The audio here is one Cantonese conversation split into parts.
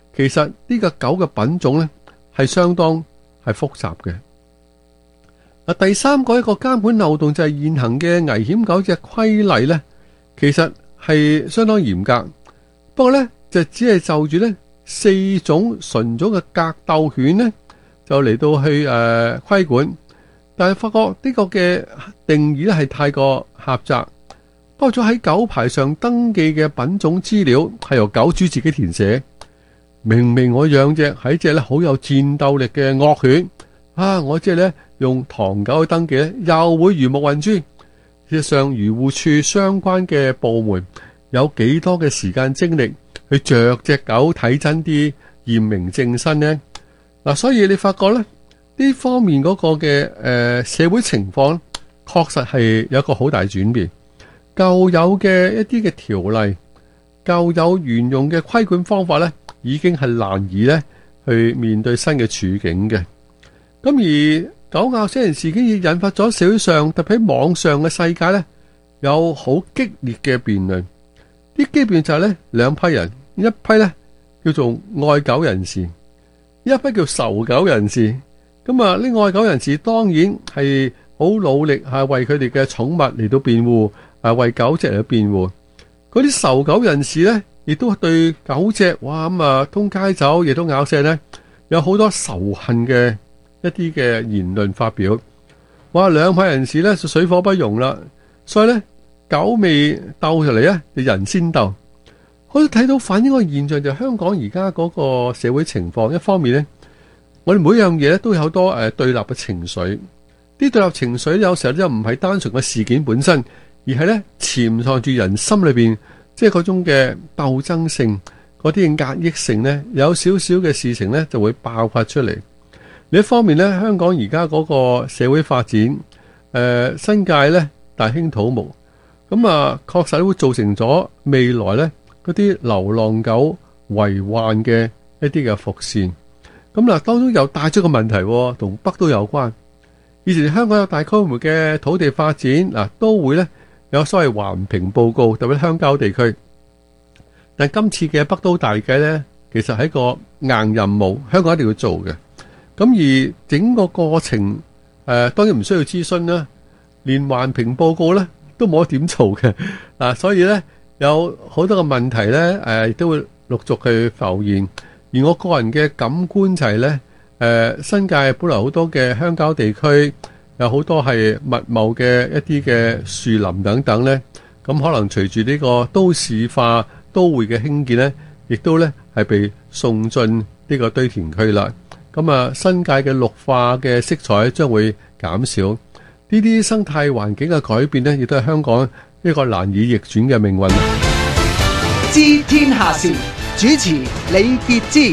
其實呢個狗嘅品種呢係相當係複雜嘅。第三個一個監管漏洞就係現行嘅危險狗隻規例呢，其實係相當嚴格，不過呢，就只係就住呢4種純種嘅格鬥犬呢，就嚟到去規管，但係發覺呢個嘅定義呢係太過狹窄，包括咗喺狗牌上登記嘅品種資料係由狗主自己填寫，明明我養隻係隻咧好有戰鬥力嘅惡犬啊，我即係咧用唐狗去登記咧，又會魚目混珠。事實上，漁護處相關嘅部門有幾多嘅時間精力去着隻狗睇真啲，驗明正身呢？嗱，所以你發覺咧呢方面嗰個嘅社會情況，確實係有一個好大轉變。舊有嘅一啲嘅條例，舊有沿用嘅規管方法咧，已經係難以咧去面對新嘅處境嘅。咁而狗咬死人事件亦引發咗社會上，特別喺網上嘅世界咧，有好激烈嘅辯論。啲基本就係咧兩批人，一批咧叫做愛狗人士，一批叫仇狗人士。咁啊，呢愛狗人士當然係好努力係為佢哋嘅寵物嚟到辯護，為狗隻嚟到辯護。嗰啲仇狗人士咧，亦都對狗隻哇咁啊通街走，亦都咬死人咧，有好多仇恨嘅一啲嘅言論發表。哇，兩派人士咧就水火不容啦。所以咧，狗未鬥出嚟咧，就人先鬥。可以睇到反映個現象，就係香港而家嗰個社會情況。一方面咧，我哋每樣嘢咧都有好多對立嘅情緒。啲對立情緒有時候就唔係單純嘅事件本身，而係咧潛藏住人心裏邊，即係嗰種嘅鬥爭性，嗰啲壓抑性咧，有少少嘅事情咧就會爆發出嚟。另一方面咧，香港而家嗰個社會發展，新界咧大興土木，咁啊確實會造成咗未來咧嗰啲流浪狗為患嘅一啲嘅伏線。咁嗱，當中又帶出個問題，同北都有關。以前香港有大規模嘅土地發展，嗱都會咧有所謂環評報告，特別鄉郊地區。但今次嘅北都大計咧，其實係一個硬任務，香港一定要做嘅。咁而整個過程，當然唔需要諮詢啦，連環評報告咧都冇得點做嘅，所以咧有好多嘅問題咧，都會陸續去浮現。而我個人嘅感官就係咧，新界本來好多嘅鄉郊地區，有好多係密茂嘅一啲嘅樹林等等咧，咁可能隨住呢個都市化都會嘅興建咧，亦都咧係被送進呢個堆填區啦。咁啊，新界嘅綠化嘅色彩將會減少，呢啲生態環境嘅改變呢，亦都係香港一個難以逆轉嘅命運。 知天下事，主持李潔芝。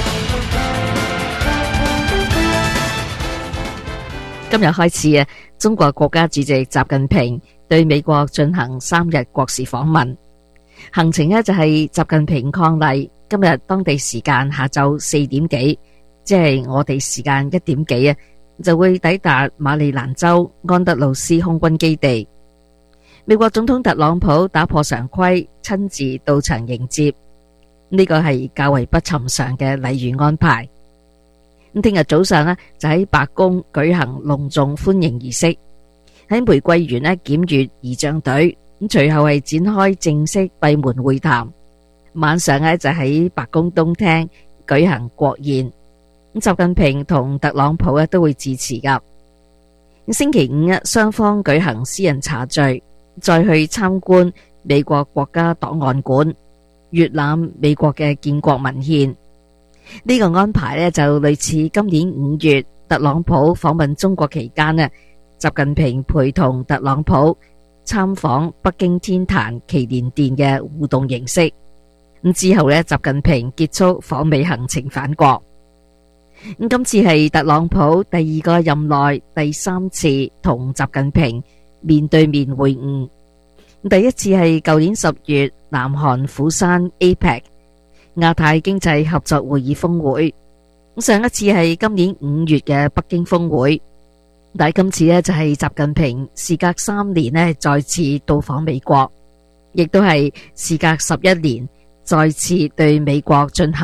今日開始啊，中國國家主席習近平對美國進行3日國事訪問，行程呢就係習近平伉儷今日當地時間下晝4點幾。即係我哋時間1點幾啊，就會抵達馬里蘭州安德魯斯空軍基地。美國總統特朗普打破常規，親自到場迎接，呢個係較為不尋常嘅禮遇安排。咁聽日早上呢，就喺白宮舉行隆重歡迎儀式，喺玫瑰園呢檢閱儀仗隊，咁隨後係展開正式閉門會談。晚上呢，就喺白宮東廳舉行國宴。習近平同特朗普都會致辭噶。星期五雙方舉行私人茶敘，再去參觀美國國家檔案館，閱覽美國嘅建國文獻。呢個安排就類似今年5月特朗普訪問中國期間習近平陪同特朗普參訪北京天壇祈年殿嘅互動形式。咁之後習近平結束訪美行程返國。今次係特朗普第2個任內第3次同習近平面對面會晤。第一次係舊年10月南韓釜山 APEC 亞太經濟合作會議峰會，上一次係今年5月嘅北京峰會。但係今次就係習近平事隔3年再次到訪美國，亦都係事隔11年再次對美國進行